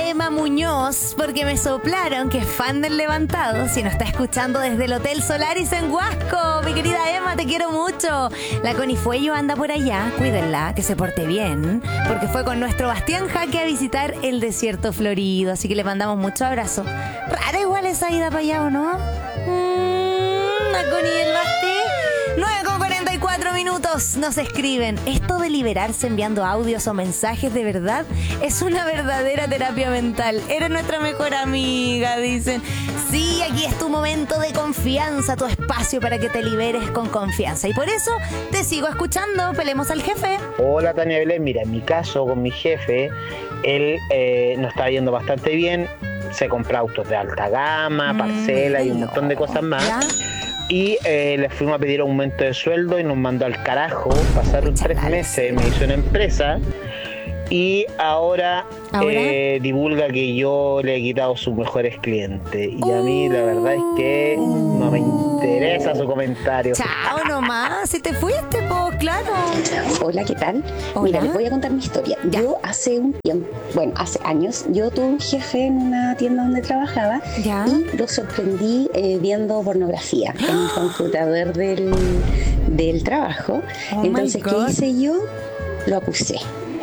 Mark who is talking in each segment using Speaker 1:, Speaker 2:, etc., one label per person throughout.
Speaker 1: Emma Muñoz, porque me soplaron que es fan del Levantados y nos está escuchando desde el Hotel Solaris en Huasco. Mi querida Emma, te quiero mucho. La Connie Fuello anda por allá, cuídenla, que se porte bien, porque fue con nuestro Bastián Jaque a visitar el desierto florido, así que le mandamos mucho abrazo. Rara igual esa ida para allá, ¿o no? La Connie y el Basti. 9:44 nos escriben. Esto de liberarse enviando audios o mensajes de verdad es una verdadera terapia mental. Eres nuestra mejor amiga, dicen. Sí, aquí es tu momento de confianza, tu espacio para que te liberes con confianza. Y por eso te sigo escuchando. Pelemos al jefe.
Speaker 2: Hola, Tania Belén. Mira, en mi caso con mi jefe, él nos está yendo bastante bien. Se compra autos de alta gama, parcela y un montón de cosas más. ¿Ya? Y le fuimos a pedir aumento de sueldo y nos mandó al carajo. Pasaron 3 meses, me hizo una empresa y ahora divulga que yo le he quitado sus mejores clientes. Y a mí la verdad es que no me interesa su comentario.
Speaker 1: Chao nomás, si te fuiste, pues claro.
Speaker 3: Hola, ¿qué tal?
Speaker 1: Hola.
Speaker 3: Mira, les voy a contar mi historia.
Speaker 1: Ya.
Speaker 3: Yo hace un tiempo, hace años, yo tuve un jefe en una tienda donde trabajaba.
Speaker 1: Ya.
Speaker 3: Y lo sorprendí viendo pornografía en el computador del trabajo.
Speaker 1: Oh,
Speaker 3: entonces,
Speaker 1: my God.
Speaker 3: ¿qué hice yo? Lo acusé.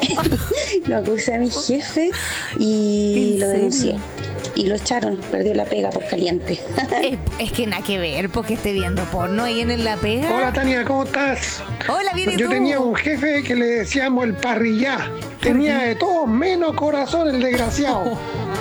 Speaker 3: Lo acusé a mi jefe y
Speaker 1: ¿En
Speaker 3: lo denuncié.
Speaker 1: serio?
Speaker 3: Y lo echaron, perdió la pega por caliente.
Speaker 1: Es que nada que ver, porque esté viendo porno ahí en la pega.
Speaker 4: Hola Tania, ¿cómo estás?
Speaker 1: Hola, bien, ¿y
Speaker 4: Yo
Speaker 1: tú?
Speaker 4: tenía un jefe que le decíamos el parrillá. Tenía de todo menos corazón el desgraciado.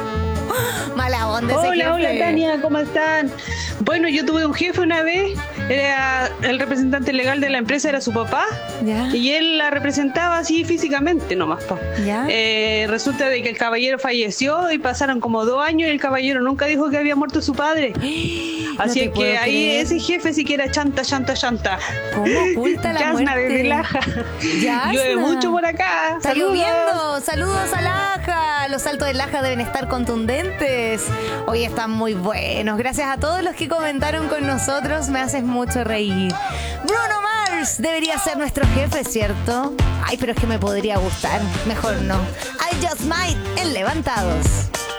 Speaker 1: Mala onda ese
Speaker 5: Hola,
Speaker 1: jefe.
Speaker 5: hola Tania, ¿cómo están? Bueno, yo tuve un jefe una vez, era el representante legal de la empresa, era su papá,
Speaker 1: Ya.
Speaker 5: y él la representaba así físicamente nomás.
Speaker 1: Ya.
Speaker 5: Resulta de que el caballero falleció y pasaron como 2 años y el caballero nunca dijo que había muerto su padre. Así
Speaker 1: te
Speaker 5: es
Speaker 1: puedo
Speaker 5: que ahí
Speaker 1: creer.
Speaker 5: ese jefe sí que era chanta.
Speaker 1: ¿Cómo oculta la
Speaker 5: Yasna
Speaker 1: muerte?
Speaker 5: desde Laja.
Speaker 1: Yasna.
Speaker 5: Llueve mucho por acá.
Speaker 1: Está lloviendo. Saludos a Laja. Los saltos de Laja deben estar contundentes. Hoy están muy buenos. Gracias a todos los que comentaron con nosotros. Me haces mucho reír. Bruno Mars debería ser nuestro jefe, ¿cierto? Ay, pero es que me podría gustar. Mejor no. I Just Might en Levantados.